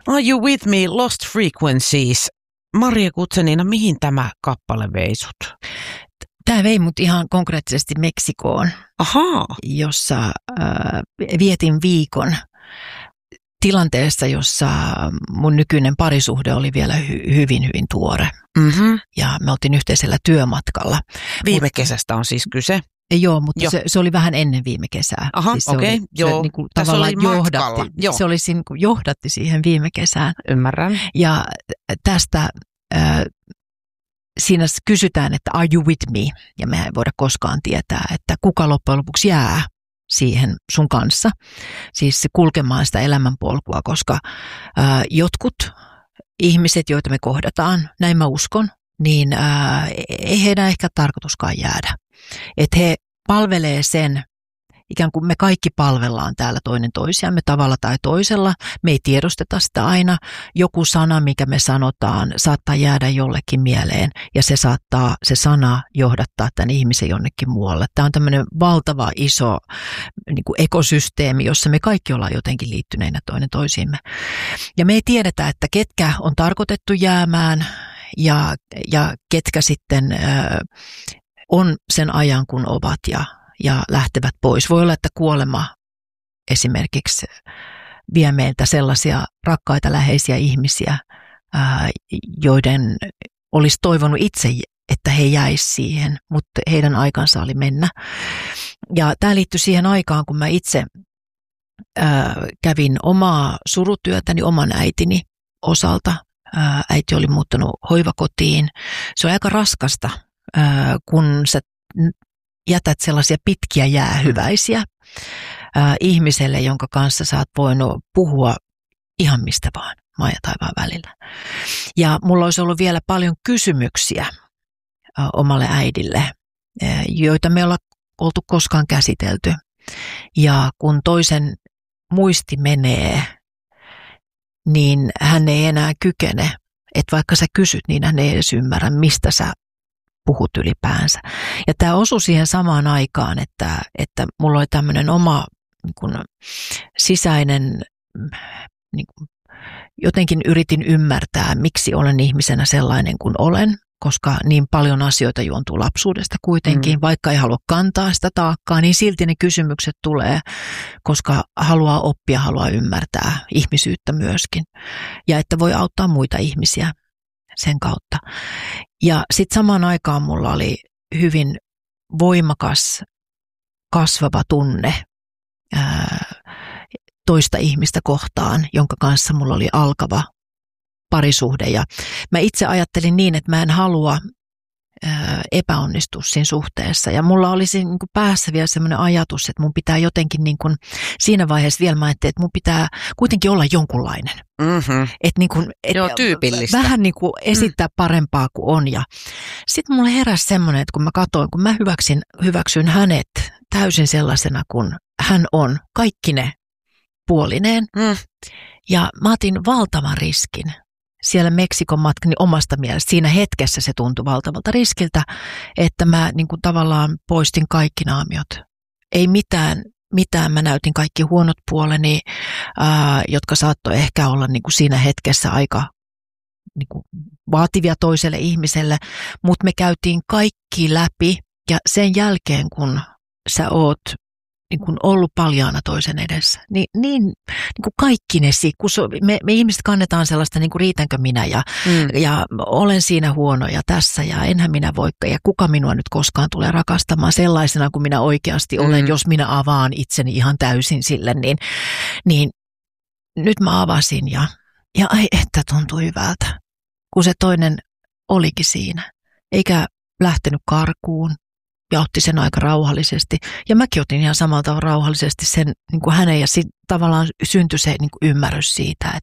Are You With Me, Lost Frequencies. Maria Guzenina, mihin tämä kappale vei sut? Tämä vei mut ihan konkreettisesti Meksikoon, Ahaa. jossa vietin viikon tilanteessa, jossa mun nykyinen parisuhde oli vielä hyvin tuore. Mm-hmm. Ja me oltiin yhteisellä työmatkalla. Viime kesästä on siis kyse. Joo, mutta se oli vähän ennen viime kesää. Aha, siis okei. Se niin kuin tavallaan johdatti siihen viime kesään. Ymmärrän. Ja tästä siinä kysytään, että are you with me? Ja me ei voida koskaan tietää, että kuka loppujen lopuksi jää siihen sun kanssa. Siis kulkemaan sitä elämänpolkua, koska jotkut ihmiset, joita me kohdataan, näin mä uskon, niin ei heidän ehkä tarkoituskaan jäädä. Että he palvelee sen, ikään kuin me kaikki palvellaan täällä toinen toisiamme tavalla tai toisella. Me ei tiedosteta sitä aina. Joku sana, mikä me sanotaan, saattaa jäädä jollekin mieleen ja se sana johdattaa tämän ihmisen jonnekin muualle. Tämä on tämmöinen valtava iso niin kuin ekosysteemi, jossa me kaikki ollaan jotenkin liittyneinä toinen toisiimme. Ja me ei tiedetä, että ketkä on tarkoitettu jäämään ja ketkä sitten on sen ajan, kun ovat ja lähtevät pois. Voi olla, että kuolema esimerkiksi vie meiltä sellaisia rakkaita, läheisiä ihmisiä, joiden olisi toivonut itse, että he jäisivät siihen, mutta heidän aikansa oli mennä. Ja tämä liittyy siihen aikaan, kun mä itse kävin omaa surutyötäni oman äitini osalta. Äiti oli muuttanut hoivakotiin. Se on aika raskasta, kun sä jätät sellaisia pitkiä jäähyväisiä ihmiselle, jonka kanssa sä oot voinut puhua ihan mistä vaan, maan ja taivaan välillä. Ja mulla olisi ollut vielä paljon kysymyksiä omalle äidille, joita me ei olla oltu koskaan käsitelty. Ja kun toisen muisti menee, niin hän ei enää kykene, että vaikka sä kysyt, niin hän ei edes ymmärrä, mistä sä puhut ylipäänsä. Ja tämä osui siihen samaan aikaan, että mulla oli tämmöinen oma niin kuin, sisäinen, niin kuin, jotenkin yritin ymmärtää, miksi olen ihmisenä sellainen kuin olen, koska niin paljon asioita juontuu lapsuudesta kuitenkin, vaikka ei halua kantaa sitä taakkaa, niin silti ne kysymykset tulee, koska haluaa oppia, haluaa ymmärtää ihmisyyttä myöskin. Ja että voi auttaa muita ihmisiä sen kautta. Ja sitten samaan aikaan mulla oli hyvin voimakas, kasvava tunne toista ihmistä kohtaan, jonka kanssa mulla oli alkava parisuhde. Ja mä itse ajattelin niin, että mä en halua epäonnistua siinä suhteessa. Ja mulla oli siinä niin kuin päässä vielä semmoinen ajatus, että mun pitää jotenkin niin kuin, siinä vaiheessa vielä mä ajattelin, että mun pitää kuitenkin olla jonkunlainen. Mm-hmm. Että niin kuin, joo, tyypillistä. Vähän niin kuin esittää parempaa kuin on. Ja sitten mulle heräsi semmoinen, että kun mä katsoin, kun mä hyväksyn hänet täysin sellaisena kuin hän on, kaikki ne puolineen. Ja mä otin valtavan riskin siellä Meksikon matkani omasta mielestä. Siinä hetkessä se tuntui valtavalta riskiltä, että mä niin kuin tavallaan poistin kaikki naamiot. Ei mitään. Mä näytin kaikki huonot puoleni, jotka saattoi ehkä olla niin kuin siinä hetkessä aika niin kuin vaativia toiselle ihmiselle, mutta me käytiin kaikki läpi ja sen jälkeen, kun sä oot niin kuin ollut paljaana toisen edessä, niin kuin kaikki ne, kun me ihmiset kannetaan sellaista niin kuin riitänkö minä ja olen siinä huono ja tässä ja enhän minä voikaan ja kuka minua nyt koskaan tulee rakastamaan sellaisena kuin minä oikeasti olen, jos minä avaan itseni ihan täysin sille, niin nyt mä avasin ja ai että tuntui hyvältä, kun se toinen olikin siinä, eikä lähtenyt karkuun. Ja otti sen aika rauhallisesti. Ja mäkin otin ihan samalla tavalla rauhallisesti sen niin kuin hänen. Ja tavallaan syntyi se niin kuin ymmärrys siitä,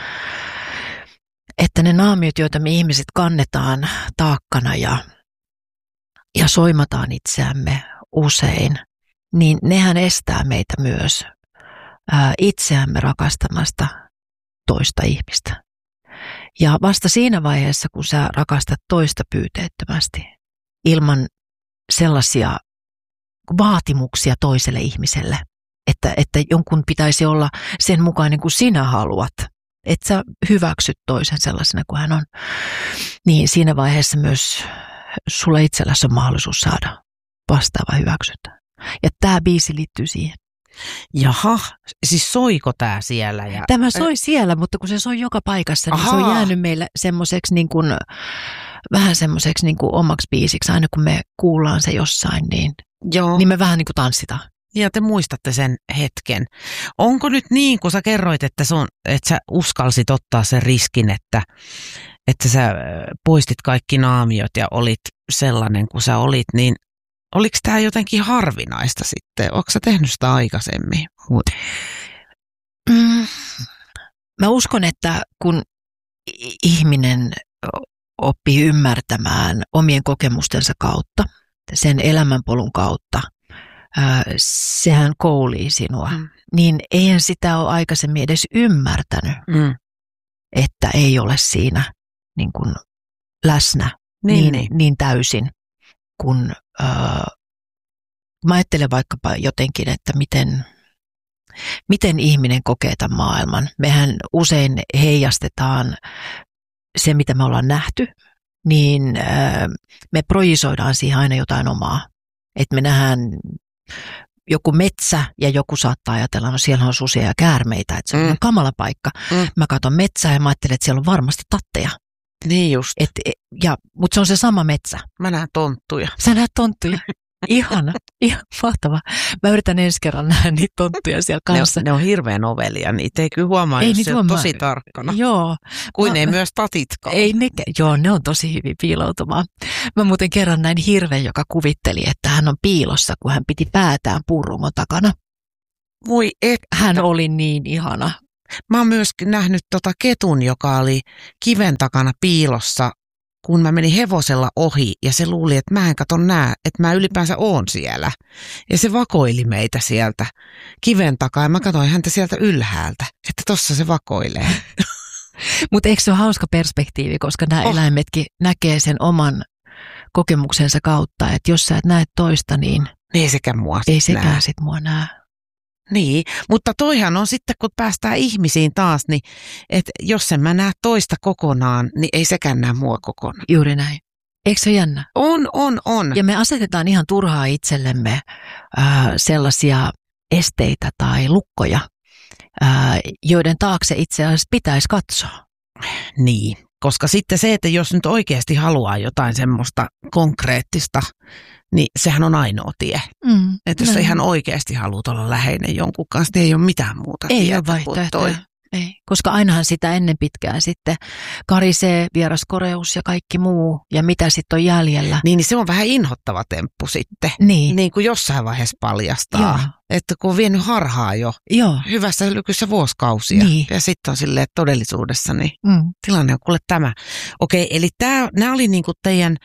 että ne naamiot, joita me ihmiset kannetaan taakkana ja soimataan itseämme usein, niin nehän estää meitä myös itseämme rakastamasta toista ihmistä. Ja vasta siinä vaiheessa, kun sä rakastat toista pyyteettömästi, ilman sellaisia vaatimuksia toiselle ihmiselle, että jonkun pitäisi olla sen mukainen kuin sinä haluat, että sä hyväksyt toisen sellaisena kuin hän on, niin siinä vaiheessa myös sulla itselläsi on mahdollisuus saada vastaava hyväksyntä. Ja tämä biisi liittyy siihen. Jaha, siis soiko tämä siellä? Tämä soi siellä, mutta kun se soi joka paikassa, niin se on jäänyt meille semmoiseksi niin kuin, vähän semmoiseksi niin kuin omaksi biisiksi. Aina kun me kuullaan se jossain, niin me vähän niin kuin tanssitaan. Ja te muistatte sen hetken. Onko nyt niin, kun sä kerroit, että sä uskalsit ottaa sen riskin, että sä poistit kaikki naamiot ja olit sellainen kuin sä olit, niin oliko tämä jotenkin harvinaista sitten? Oletko sä tehnyt sitä aikaisemmin? Mä uskon, että kun ihminen oppii ymmärtämään omien kokemustensa kautta, sen elämänpolun kautta, sehän koulii sinua, niin eihän sitä ole aikaisemmin edes ymmärtänyt, että ei ole siinä niin kuin läsnä niin täysin, kun mä ajattelen vaikkapa jotenkin, että miten ihminen kokee tämän maailman. Mehän usein heijastetaan se, mitä me ollaan nähty, niin me projisoidaan siihen aina jotain omaa. Että me nähdään joku metsä ja joku saattaa ajatella, no siellä on susia ja käärmeitä, että se on kamala paikka. Mä katson metsää ja mä ajattelen, että siellä on varmasti tatteja. Niin just. Mutta se on se sama metsä. Mä näen tonttuja. Sä näet tonttuja. Ihana, ihan mahtavaa. Mä yritän ensi kerran nähdä niitä tonttuja siellä kanssa. Ne on hirveän ovelia, niitä ei kyllä huomaa, jos se on tosi tarkkana. Joo. Kuin ei myös tatitkaan. Ne on tosi hyvin piiloutumaan. Mä muuten kerran näin hirven, joka kuvitteli, että hän on piilossa, kun hän piti päätään puurumon takana. Voi että. Hän oli niin ihana. Mä oon myöskin nähnyt ketun, joka oli kiven takana piilossa, kun mä menin hevosella ohi ja se luuli, että mä en että mä ylipäänsä oon siellä. Ja se vakoili meitä sieltä kiven takaa ja mä katsoin häntä sieltä ylhäältä, että tossa se vakoilee. Mutta eikö se ole hauska perspektiivi, koska nämä eläimetkin näkee sen oman kokemuksensa kautta, että jos sä et näe toista, niin ei sekään mua sit mua näe. Niin, mutta toihan on sitten, kun päästään ihmisiin taas, niin että jos en mä näe toista kokonaan, niin ei sekään näe mua kokonaan. Juuri näin. Eikö se jännä? On. Ja me asetetaan ihan turhaa itsellemme sellaisia esteitä tai lukkoja, joiden taakse itse asiassa pitäisi katsoa. Niin, koska sitten se, että jos nyt oikeasti haluaa jotain semmoista konkreettista, niin sehän on ainoa tie. Että jos sä ihan oikeasti haluat olla läheinen jonkun kanssa, niin ei ole mitään muuta tietä. Ei ole vaihtoehtoja. Ei, koska ainahan sitä ennen pitkään sitten karisee, vieraskoreus ja kaikki muu, ja mitä sitten on jäljellä. Niin se on vähän inhottava temppu sitten. Niin kuin jossain vaiheessa paljastaa. Joo. Että kun on vienyt harhaa jo hyvässä lykyssä vuosikausia. Niin. Ja sitten on silleen, että todellisuudessa niin tilanne on kuule tämä. Okei, eli nämä oli niinku teidän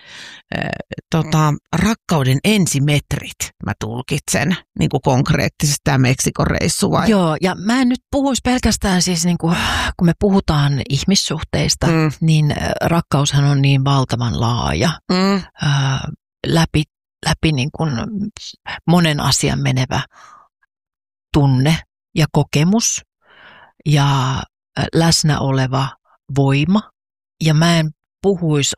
rakkauden ensimetrit, mä tulkitsen, niinku konkreettisesti tämä Meksikon reissu vai? Joo, ja mä en nyt puhuisi pelkästään siis, niinku, kun me puhutaan ihmissuhteista, niin rakkaushan on niin valtavan laaja, läpi niin kuin monen asian menevä tunne ja kokemus ja läsnä oleva voima. Ja mä en puhuisi,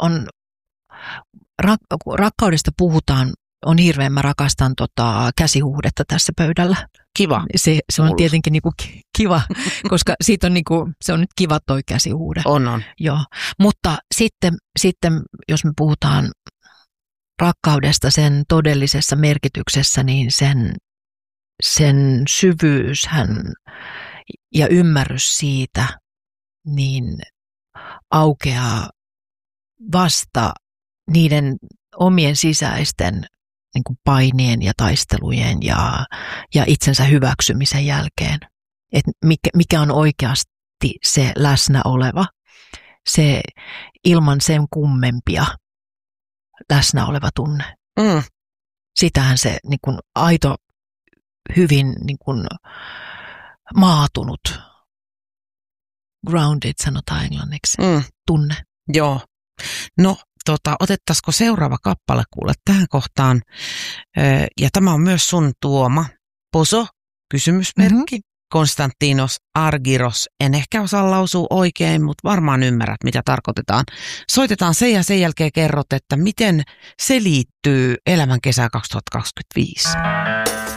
rakkaudesta puhutaan, on hirveän, mä rakastan käsihuhdetta tässä pöydällä. Kiva. Se on tietenkin niinku kiva, koska siitä on niinku, se on nyt kiva toi käsihuude. On. Joo, mutta sitten jos me puhutaan rakkaudesta sen todellisessa merkityksessä, niin sen syvyyshän ja ymmärrys siitä niin aukeaa vasta niiden omien sisäisten niin kuin painien ja taistelujen ja itsensä hyväksymisen jälkeen. Et mikä on oikeasti se läsnä oleva, se ilman sen kummempia läsnä oleva tunne. Sitähän se niin kuin aito, hyvin niin kuin maatunut, grounded sanotaan englanniksi, tunne. Joo. No, otettaisiko seuraava kappale kuule tähän kohtaan? Ja tämä on myös sun tuoma, Poso, kysymysmerkki, Konstantinos Argyros. En ehkä osaa lausua oikein, mutta varmaan ymmärrät, mitä tarkoitetaan. Soitetaan se ja sen jälkeen kerrot, että miten se liittyy elämän kesään 2025.